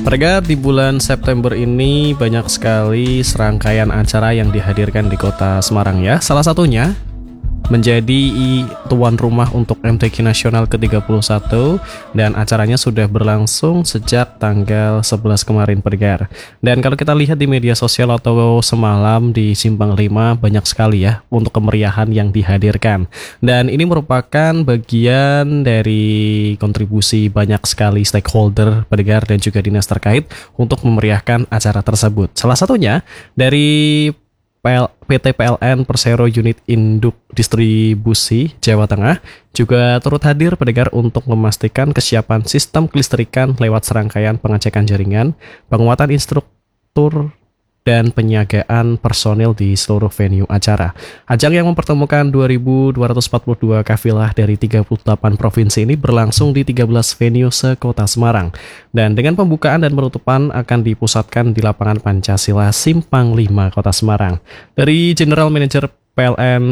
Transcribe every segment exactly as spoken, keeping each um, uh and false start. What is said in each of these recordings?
Mereka di bulan September ini banyak sekali serangkaian acara yang dihadirkan di kota Semarang ya. Salah satunya menjadi tuan rumah untuk M T Q Nasional ke tiga puluh satu dan acaranya sudah berlangsung sejak tanggal sebelas kemarin pendengar. Dan kalau kita lihat di media sosial atau semalam di Simpang lima banyak sekali ya untuk kemeriahan yang dihadirkan. Dan ini merupakan bagian dari kontribusi banyak sekali stakeholder pendengar dan juga dinas terkait untuk memeriahkan acara tersebut. Salah satunya dari P T P L N Persero Unit Induk Distribusi Jawa Tengah juga turut hadir pendengar untuk memastikan kesiapan sistem kelistrikan lewat serangkaian pengecekan jaringan, penguatan instruktur, dan penyagaan personil di seluruh venue acara. Ajang yang mempertemukan dua ribu dua ratus empat puluh dua kafilah dari tiga puluh delapan provinsi ini berlangsung di tiga belas venue sekota Semarang. Dan dengan pembukaan dan penutupan akan dipusatkan di lapangan Pancasila Simpang lima Kota Semarang. Dari General Manager P L N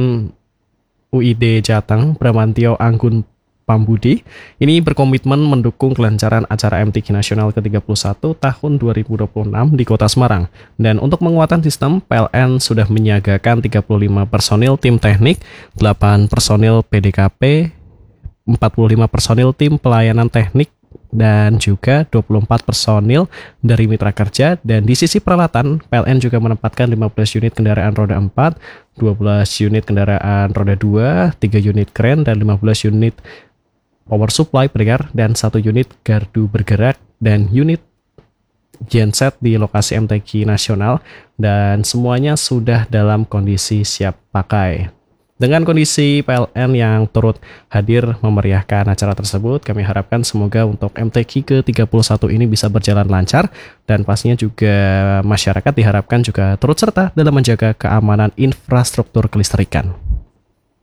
U I D Jateng, Bramantio Anggun Pambudi, ini berkomitmen mendukung kelancaran acara M T Q Nasional ke tiga puluh satu tahun dua ribu dua puluh enam di Kota Semarang. Dan untuk menguatkan sistem, P L N sudah menyiagakan tiga puluh lima personil tim teknik, delapan personil P D K P, empat puluh lima personil tim pelayanan teknik, dan juga dua puluh empat personil dari mitra kerja. Dan di sisi peralatan, P L N juga menempatkan lima belas unit kendaraan roda empat, dua belas unit kendaraan roda dua, tiga unit kren, dan lima belas unit power supply pendengar, dan satu unit gardu bergerak dan unit genset di lokasi M T Q Nasional, dan semuanya sudah dalam kondisi siap pakai. Dengan kondisi P L N yang turut hadir memeriahkan acara tersebut, kami harapkan semoga untuk M T Q ke tiga puluh satu ini bisa berjalan lancar, dan pastinya juga masyarakat diharapkan juga turut serta dalam menjaga keamanan infrastruktur kelistrikan.